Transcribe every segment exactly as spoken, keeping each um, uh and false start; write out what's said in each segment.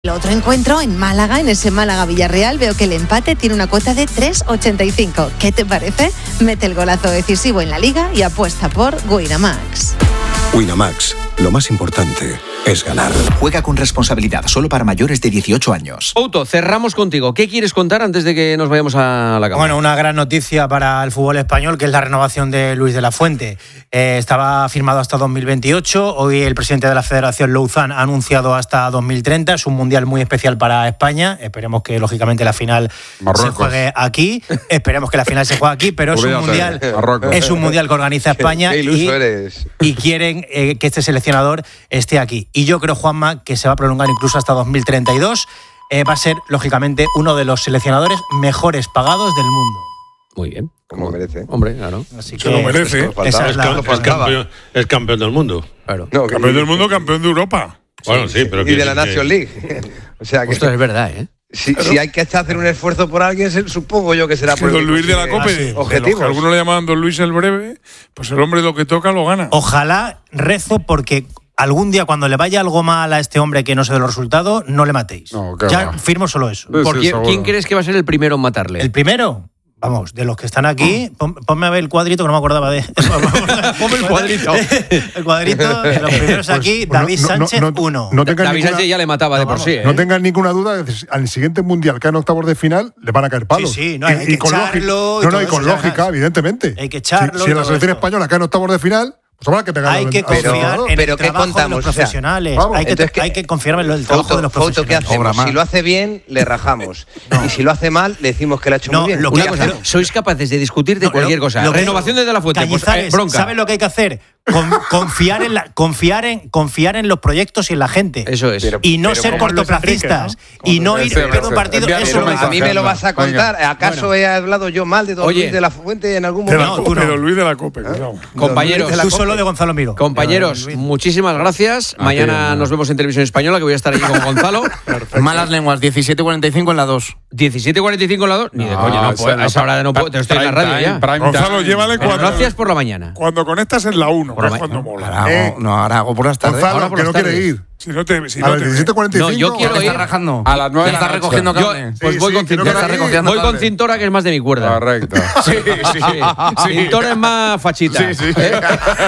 El otro encuentro en Málaga, en ese Málaga-Villarreal, veo que el empate tiene una cuota de tres ochenta y cinco. ¿Qué te parece? Mete el golazo decisivo en la Liga y apuesta por Winamax. Winamax, lo más importante es ganar. Juega con responsabilidad, solo para mayores de dieciocho años. Outo, cerramos contigo. ¿Qué quieres contar antes de que nos vayamos a la cama? Bueno, una gran noticia para el fútbol español, que es la renovación de Luis de la Fuente. Eh, estaba firmado hasta dos mil veintiocho. Hoy el presidente de la Federación, Louzán, ha anunciado hasta dos mil treinta. Es un mundial muy especial para España. Esperemos que, lógicamente, la final Marruecos. se juegue aquí. Esperemos que la final se juegue aquí, pero es un mundial, es un mundial que organiza España qué, qué y, eres. y quieren eh, que este seleccionador esté aquí. Y yo creo, Juanma, que se va a prolongar incluso hasta dos mil treinta y dos. Eh, va a ser, lógicamente, uno de los seleccionadores mejores pagados del mundo. Muy bien. Como merece. Hombre, claro. Así que se lo merece. Esa es, la, es, es, campeón, es campeón del mundo. Claro. No, campeón del mundo, campeón de Europa. Sí, bueno, sí, pero y de la Nation League. O sea que esto es verdad, ¿eh? Si, si hay que hacer un esfuerzo por alguien, supongo yo que será es por que Don Luis de la Cope. Ah, sí. Objetivos. Algunos le llamaban Don Luis el Breve, pues el hombre lo que toca lo gana. Ojalá rezo porque algún día cuando le vaya algo mal a este hombre que no se dé los resultados, no le matéis. No, ya va. Firmo solo eso. ¿Por quién, ¿Quién crees que va a ser el primero en matarle? ¿El primero? Vamos, de los que están aquí, pon, ponme a ver el cuadrito que no me acordaba de. Ponme el cuadrito. El cuadrito de los primeros aquí, pues, David no, no, Sánchez, no, no, uno. No David ninguna, Sánchez ya le mataba no, de por vamos, sí. ¿eh? No tengan ninguna duda, al siguiente mundial que en octavos de final le van a caer palos. Sí, sí, no, hay, y, hay que y con echarlo. lógica, no, no, y y con lógica, evidentemente. Hay que echarlo. Si, si en la selección española cae en octavos de final, pues habrá que pegar. Hay que confiar en pero el ¿qué trabajo contamos? de los profesionales. O sea, hay, que, entonces, hay que confiar en el trabajo foto, de los foto profesionales. ¿Qué hacemos? Si lo hace bien, le rajamos. No. Y si lo hace mal, le decimos que lo ha hecho no, muy bien. Lo que Una cosa, sois capaces de discutir de no, cualquier cosa. Lo Renovación desde la Fuente. Pues, eh, bronca. ¿Sabes lo que hay que hacer? Con, confiar, en la, confiar, en, confiar en los proyectos y en la gente. Eso es. Pero, y no ser cortoplacistas. Enrique, ¿no? Y no ir todo partido. Eso a mí me lo vas a contar. Venga. ¿Acaso bueno. he hablado yo mal de Don Oye, Luis de la Fuente en algún momento? No, tú no. Don Luis de la Cope. ¿Eh? Compañeros. Tú solo de Gonzalo Miro. Compañeros, muchísimas gracias. Ah, Mañana nos vemos en Televisión Española, que voy a estar allí con Gonzalo. Perfecto. Malas lenguas, diecisiete cuarenta y cinco en la dos. ¿diecisiete cuarenta y cinco en la dos? Ni de coña, no, pues, a esa hora no puedo. Te estoy en la radio ya. Gonzalo, llévale cuando. Gracias por la mañana. Cuando conectas en la uno, que es cuando mola. Ahora hago, no, ahora hago por las tardes. Gonzalo, ahora por que las no tardes. quiere ir. Si no te, si a no las diecisiete cuarenta y cinco. No, yo quiero ir rajando. A las nueve. ¿Estás recogiendo carne? Pues sí, voy sí, con Cintora. No voy con Cintora, que es más de mi cuerda. Correcto. Sí, sí, sí. Cintora es más fachita. Sí, sí. ¿Eh?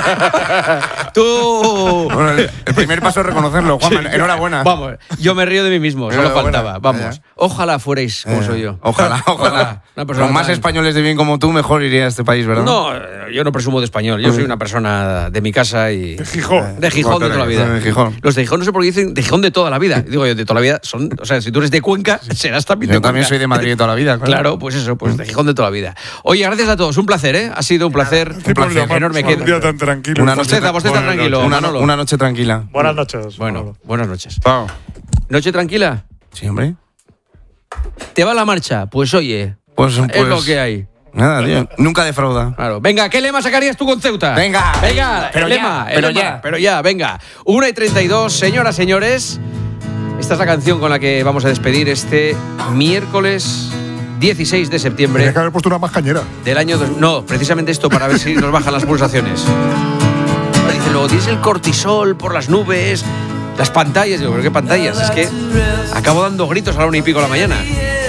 Tú. Bueno, el, el primer paso es reconocerlo, Juan. Sí, enhorabuena. Vamos, yo me río de mí mismo, solo faltaba. Vamos. Ojalá fuerais como eh, soy yo. Ojalá, ojalá. Con más tan... españoles de bien como tú, mejor iría a este país, ¿verdad? No, yo no presumo de español. Yo soy una persona de mi casa y. De Gijón. De Gijón de toda la vida. De Gijón. Los de Gijón no sé por qué dicen de Gijón de toda la vida. Digo yo, de toda la vida son. O sea, si tú eres de Cuenca, serás también de Yo Cuenca. también soy de Madrid de toda la vida. Claro, claro pues eso, pues de Gijón de toda la vida. Oye, gracias a todos. Un placer, ¿eh? Ha sido un placer. Un placer enorme. Un día tan tranquilo. Una noche, bosteza, bosteza tranquilo. Una, no, una noche tranquila. Buenas noches. Bueno, buenas noches. Chao. ¿Noche tranquila? Sí, hombre. ¿Te va la marcha? Pues oye, pues, pues es lo que hay. Nada, tío. Nunca defrauda. Claro. Venga, ¿qué lema sacarías tú con Ceuta? Venga. Venga, pero el lema, ya, pero el lema, ya. Pero ya, venga. una y treinta y dos, señoras, señores. Esta es la canción con la que vamos a despedir este miércoles dieciséis de septiembre. Tienes que haber puesto una más cañera. Del año dos... No, precisamente esto para ver si nos bajan las pulsaciones. Dice luego, tienes el cortisol por las nubes, las pantallas. Digo, ¿pero qué pantallas? Es que acabo dando gritos a la una y pico de la mañana.